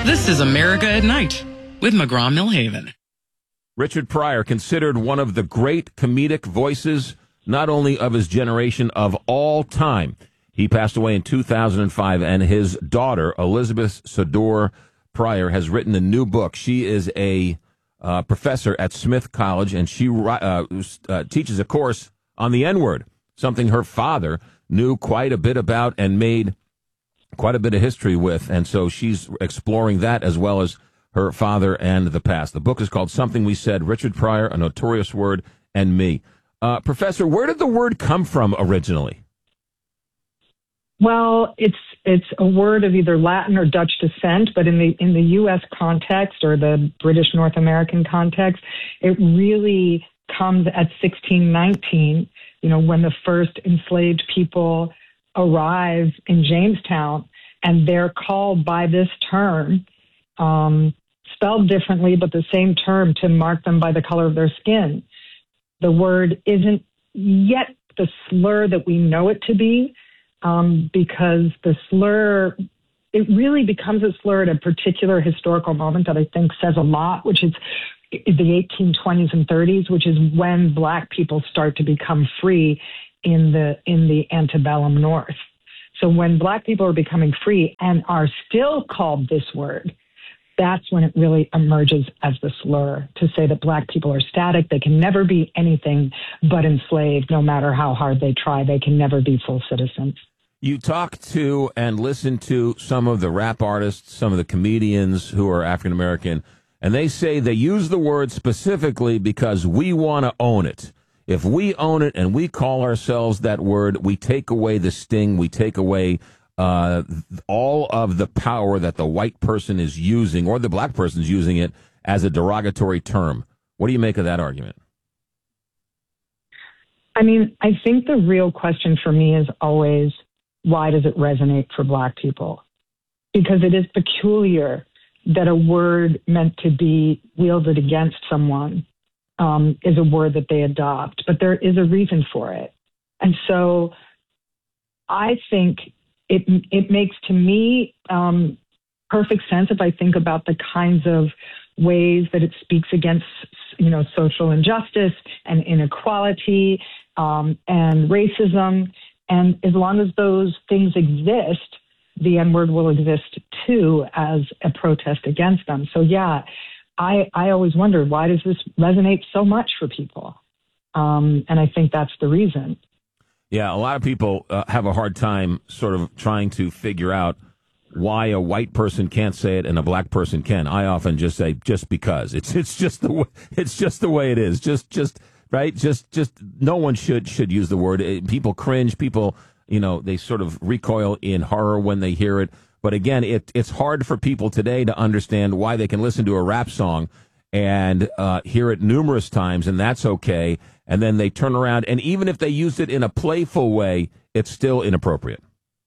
This is America at Night with McGraw-Millhaven. Richard Pryor, considered one of the great comedic voices, not only of his generation, of all time. He passed away in 2005, and his daughter, Elizabeth Sador Pryor, has written a new book. She is a professor at Smith College, and she teaches a course on the N-word, something her father knew quite a bit about and made quite a bit of history with. And so she's exploring that as well as her father and the past. The book is called Something We Said, Richard Pryor, A Notorious Word, and Me. Professor, where did the word come from originally? Well, it's a word of either Latin or Dutch descent, but in the U.S. context or the British North American context, it really comes at 1619, when the first enslaved people arrive in Jamestown, and they're called by this term, spelled differently, but the same term to mark them by the color of their skin. The word isn't yet the slur that we know it to be, because the slur, it really becomes a slur at a particular historical moment that I think says a lot, which is the 1820s and 30s, which is when Black people start to become free in the antebellum North. So when Black people are becoming free and are still called this word, that's when it really emerges as the slur, to say that Black people are static. They can never be anything but enslaved, no matter how hard they try. They can never be full citizens. You talk to and listen to some of the rap artists, some of the comedians who are African-American, and they say they use the word specifically because we want to own it. If we own it and we call ourselves that word, we take away the sting, we take away all of the power that the white person is using, or the Black person is using it as a derogatory term. What do you make of that argument? I mean, I think the real question for me is always, why does it resonate for Black people? Because it is peculiar that a word meant to be wielded against someone is a word that they adopt, but there is a reason for it. And so I think it makes, to me, perfect sense if I think about the kinds of ways that it speaks against, social injustice and inequality and racism. And as long as those things exist, the N-word will exist too as a protest against them. So yeah, I always wondered, why does this resonate so much for people? And I think that's the reason. Yeah, a lot of people have a hard time sort of trying to figure out why a white person can't say it and a Black person can. I often just say, just because. It's just the way it is. Just right. Just no one should use the word. People cringe. People, they sort of recoil in horror when they hear it. But again, it's hard for people today to understand why they can listen to a rap song and hear it numerous times, and that's okay. And then they turn around, and even if they use it in a playful way, it's still inappropriate.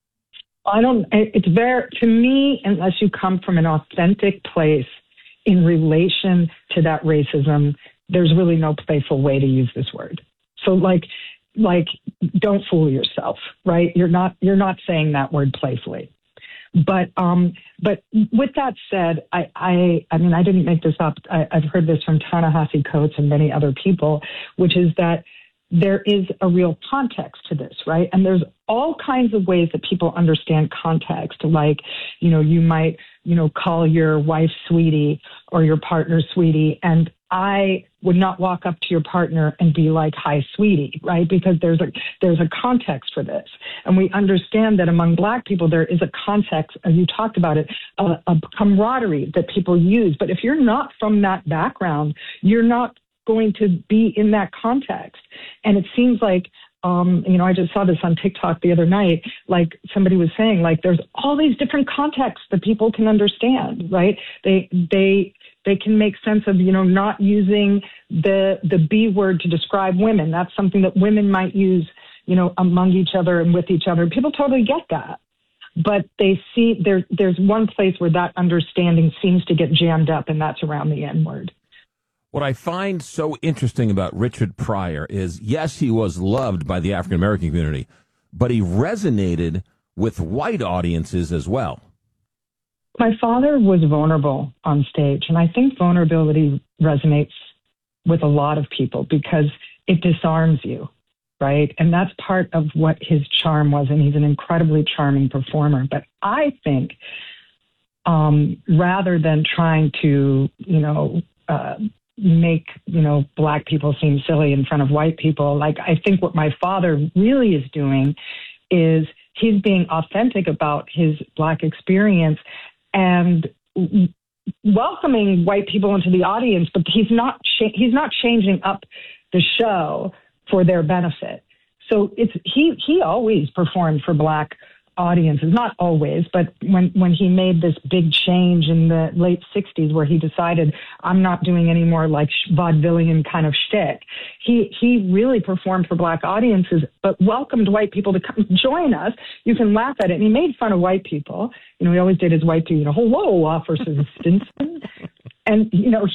It's very, to me, unless you come from an authentic place in relation to that racism, there's really no playful way to use this word. So like, don't fool yourself, right? You're not saying that word playfully. But with that said, I mean, I didn't make this up. I've heard this from Ta-Nehisi Coates and many other people, which is that there is a real context to this, right? And there's all kinds of ways that people understand context. Like, you might, call your wife sweetie or your partner sweetie. And I would not walk up to your partner and be like, hi, sweetie, right? Because there's a context for this. And we understand that among Black people, there is a context, and you talked about it, a camaraderie that people use. But if you're not from that background, you're not going to be in that context. And it seems like, I just saw this on TikTok the other night, like somebody was saying, like, there's all these different contexts that people can understand, right? They can make sense of, not using the B word to describe women. That's something that women might use, among each other and with each other. People totally get that. But they see there's one place where that understanding seems to get jammed up, and that's around the N-word. What I find so interesting about Richard Pryor is, yes, he was loved by the African-American community, but he resonated with white audiences as well. My father was vulnerable on stage, and I think vulnerability resonates with a lot of people because it disarms you, right? And that's part of what his charm was, and he's an incredibly charming performer. But I think rather than trying to, make, Black people seem silly in front of white people, like I think what my father really is doing is he's being authentic about his Black experience and welcoming white people into the audience, but he's not changing up the show for their benefit. So he always performed for Black audiences, not always, but when he made this big change in the late 60s where he decided, I'm not doing any more like vaudevillian kind of shtick, he really performed for Black audiences, but welcomed white people to come join us. You can laugh at it. And he made fun of white people. He always did his white people, hello, Officer Stinson. And,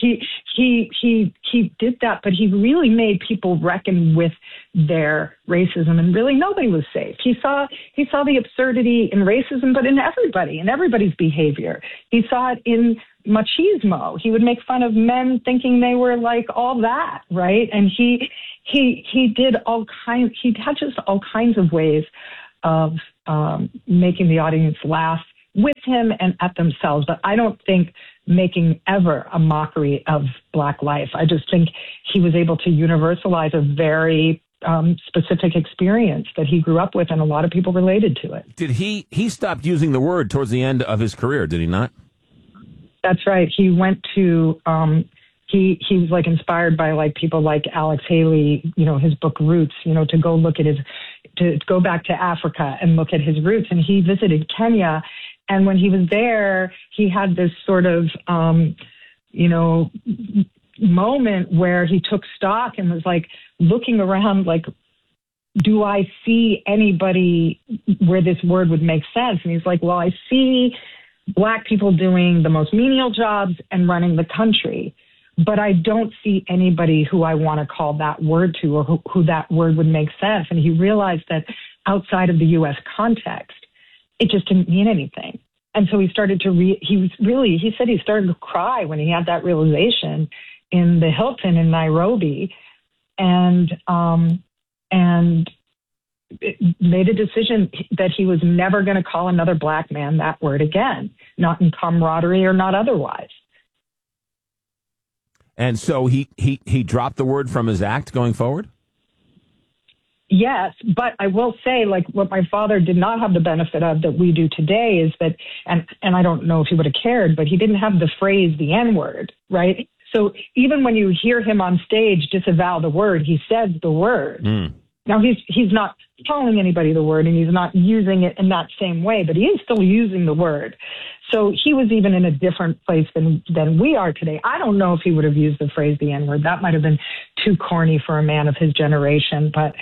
he did that, but he really made people reckon with their racism, and really nobody was safe. He saw the absurdity in racism, but in everybody's behavior. He saw it in machismo. He would make fun of men thinking they were like all that, right? And he did he had just all kinds of ways of making the audience laugh with him and at themselves. But I don't think making ever a mockery of Black life. I just think he was able to universalize a very specific experience that he grew up with, and a lot of people related to it. Did he stopped using the word towards the end of his career, did he not? That's right. He went to, he was like inspired by like people like Alex Haley, his book Roots, to go look at to go back to Africa and look at his roots. And he visited Kenya. And when he was there, he had this sort of, moment where he took stock and was like looking around like, do I see anybody where this word would make sense? And he's like, well, I see Black people doing the most menial jobs and running the country, but I don't see anybody who I want to call that word to, or who that word would make sense. And he realized that outside of the U.S. context, it just didn't mean anything. And so he started to he said he started to cry when he had that realization in the Hilton in Nairobi, and made a decision that he was never going to call another Black man that word again, not in camaraderie or not otherwise. And so he dropped the word from his act going forward? Yes, but I will say, like, what my father did not have the benefit of that we do today is that, and I don't know if he would have cared, but he didn't have the phrase, the N-word, right? So even when you hear him on stage disavow the word, he says the word. Mm. Now, he's not calling anybody the word, and he's not using it in that same way, but he is still using the word. So he was even in a different place than we are today. I don't know if he would have used the phrase the N-word. That might have been too corny for a man of his generation. But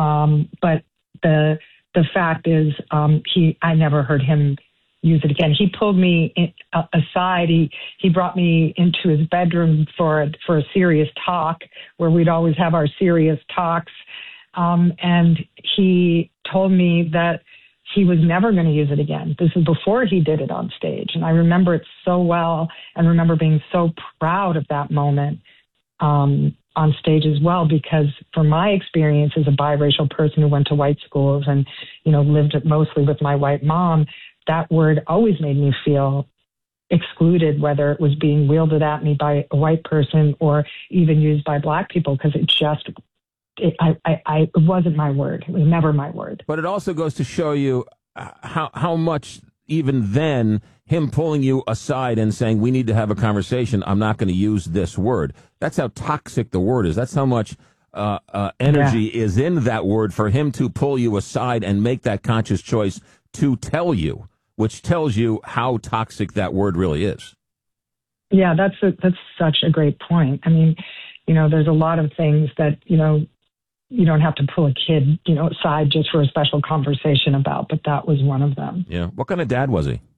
the fact is, I never heard him use it again. He pulled me aside. He brought me into his bedroom for a serious talk where we'd always have our serious talks. And he told me that he was never going to use it again. This is before he did it on stage. And I remember it so well, and remember being so proud of that moment on stage as well, because from my experience as a biracial person who went to white schools and, lived mostly with my white mom, that word always made me feel excluded, whether it was being wielded at me by a white person or even used by Black people, because it wasn't my word. It was never my word. But it also goes to show you how much even then him pulling you aside and saying, we need to have a conversation, I'm not going to use this word. That's how toxic the word is. That's how much energy is in that word for him to pull you aside and make that conscious choice to tell you, which tells you how toxic that word really is. Yeah, that's such a great point. I mean, there's a lot of things that, you don't have to pull a kid, aside just for a special conversation about, but that was one of them. Yeah. What kind of dad was he?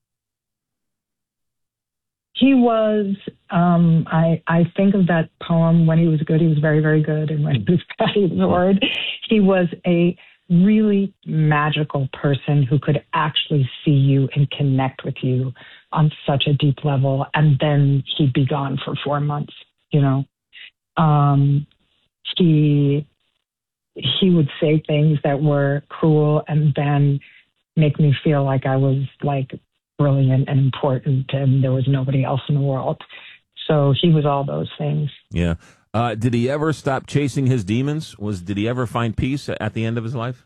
He was, I think of that poem, when he was good, he was very, very good. And when he was bad, he was horrid. He was a really magical person who could actually see you and connect with you on such a deep level. And then he'd be gone for 4 months, you know. He would say things that were cruel and then make me feel like I was like brilliant and important and there was nobody else in the world. So he was all those things. Yeah. Did he ever stop chasing his demons? Did he ever find peace at the end of his life?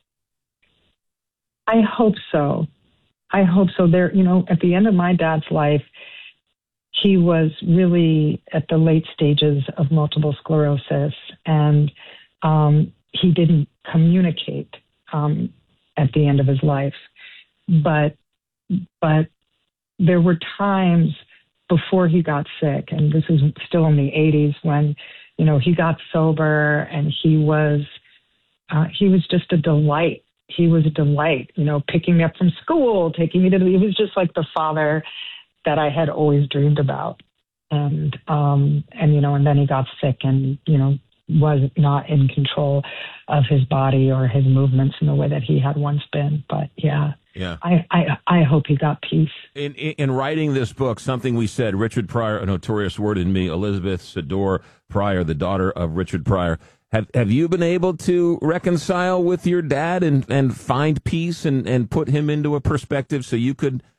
I hope so. I hope so. There, you know, at the end of my dad's life, he was really at the late stages of multiple sclerosis, and he didn't communicate at the end of his life. But there were times before he got sick, and this is still in the 80s, when, you know, he got sober and he was just a delight. He was a delight, you know, picking me up from school, taking me to he was just like the father that I had always dreamed about. And, you know, and then he got sick and, you know, was not in control of his body or his movements in the way that he had once been. But yeah. I hope he got peace. In writing this book, something we said, Richard Pryor, A Notorious Word in Me, Elizabeth Sador Pryor, the daughter of Richard Pryor. Have you been able to reconcile with your dad and find peace and put him into a perspective so you could